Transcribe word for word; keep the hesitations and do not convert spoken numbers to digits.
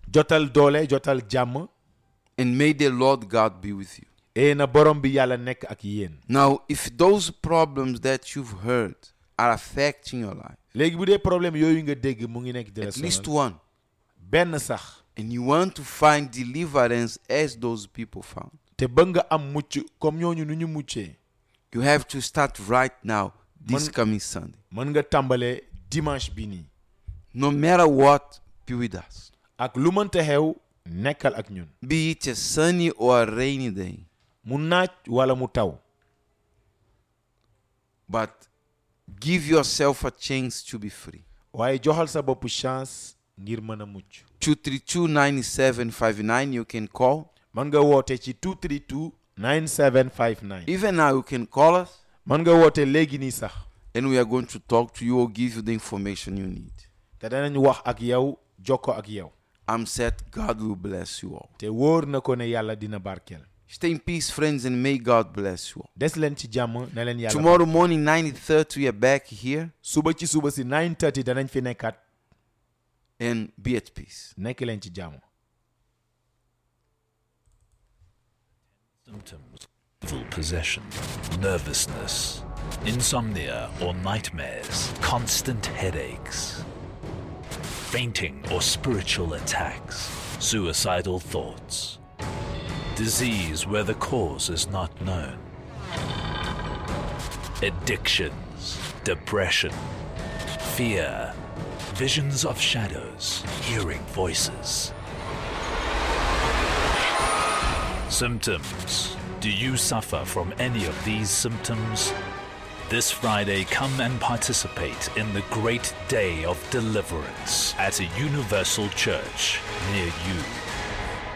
jotal doole jotal jàmm. And may the Lord God be with you. Et na borom bi yàlla nekk ak yéen. Now, if those problems that you've heard are affecting your life, léegi bu dee problème yooyu nga dégg mu ngi nekk di la at least sonal. one, benn sax. and you want to find deliverance as those people found, te bëgg nga am mucc comme ñooñu nu ñu muccee. you have to start right now, this Man- coming Sunday. mën nga tàmbalee dimanche bi nii. No matter what, be with us. ak lu mënta xew nekkal ak ñun. Be it a sunny or a rainy day, mu naaj wala mu taw. but give yourself a chance to be free. waaye joxal sa bopp chance ngir mën a mucc. two three two, nine seven five nine, you can call. mën nga woote ci two three two nine seven five nine. Even now, you can call us, mën nga woote léegi nii sax. and we are going to talk to you or give you the information you need. te danañ wax ak yow jokko ak yow. I'm set. God will bless you all. te wóor na ko ne yàlla dina barkeel. Stay in peace, friends, and may God bless you all. des leen ci jàmm na leen yàlla. Tomorrow morning, nine thirty, we are back here, suba ci suba si nine thirty danañ fi nekkaat. and be at peace. nekk leen ci jàmm. Symptoms: full possession, nervousness, insomnia or nightmares, constant headaches, fainting or spiritual attacks, suicidal thoughts, disease where the cause is not known, addictions, depression, fear, visions of shadows, hearing voices. Symptoms. Do you suffer from any of these symptoms? This Friday, come and participate in the great day of deliverance at a universal church near you.